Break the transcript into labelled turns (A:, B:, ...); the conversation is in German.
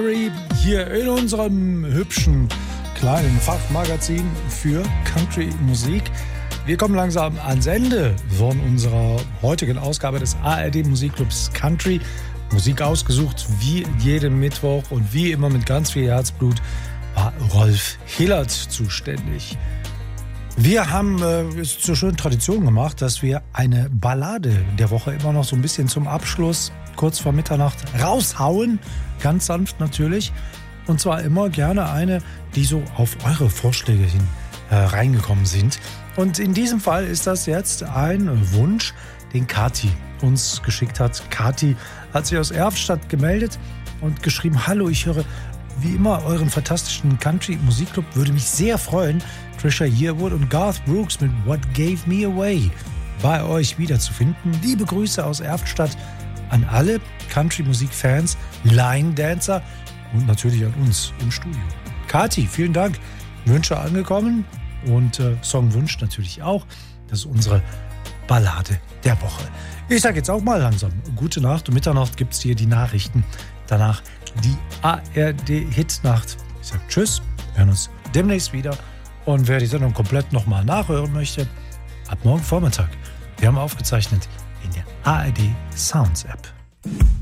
A: Hier in unserem hübschen kleinen Fachmagazin für Country-Musik. Wir kommen langsam ans Ende von unserer heutigen Ausgabe des ARD Musikclubs Country. Musik ausgesucht wie jeden Mittwoch und wie immer mit ganz viel Herzblut war Rolf Hillert zuständig. Wir haben es zur schönen Tradition gemacht, dass wir eine Ballade der Woche immer noch so ein bisschen zum Abschluss, kurz vor Mitternacht, raushauen. Ganz sanft natürlich. Und zwar immer gerne eine, die so auf eure Vorschläge hin reingekommen sind. Und in diesem Fall ist das jetzt ein Wunsch, den Kati uns geschickt hat. Kati hat sich aus Erftstadt gemeldet und geschrieben: Hallo, ich höre wie immer euren fantastischen Country-Musikclub. Würde mich sehr freuen, Trisha Yearwood und Garth Brooks mit What Gave Me Away bei euch wiederzufinden. Liebe Grüße aus Erftstadt an alle Country-Musik-Fans, Line-Dancer und natürlich an uns im Studio. Kati, vielen Dank. Wünsche angekommen und Songwunsch natürlich auch. Das ist unsere Ballade der Woche. Ich sage jetzt auch mal langsam gute Nacht. Um Mitternacht gibt es hier die Nachrichten. Danach die ARD-Hitnacht. Ich sage tschüss, wir hören uns demnächst wieder. Und wer die Sendung komplett nochmal nachhören möchte, ab morgen Vormittag. Wir haben aufgezeichnet in der ARD Sounds App.